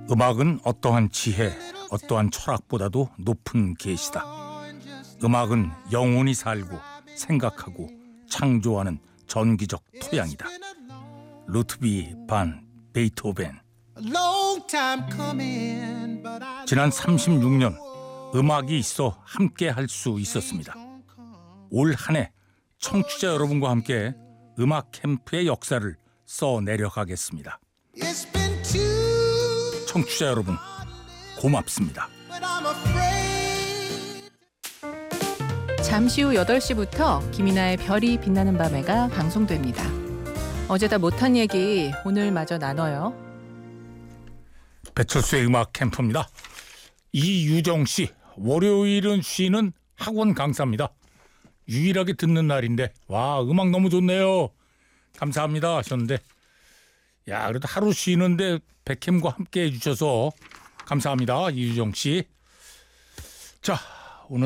음악은 어떠한 지혜, 어떠한 철학보다도 높은 계시다. 음악은 영혼이 살고 생각하고 창조하는 전기적 토양이다. 루트비 반 베이토벤. 지난 36년 음악이 있어 함께 할 수 있었습니다. 올 한 해 청취자 여러분과 함께 음악 캠프의 역사를 써내려가겠습니다. 청취자 여러분 고맙습니다. 잠시 후 8시부터 김이나의 별이 빛나는 밤에가 방송됩니다. 어제다 못한 얘기 오늘 마저 나눠요. 배철수의 음악 캠프입니다. 이유정 씨, 월요일은 쉬는 학원 강사입니다. 유일하게 듣는 날인데 와, 음악 너무 좋네요. 감사합니다 하셨는데, 야, 그래도 하루 쉬는데 백캠과 함께 해주셔서 감사합니다, 이유정 씨. 자,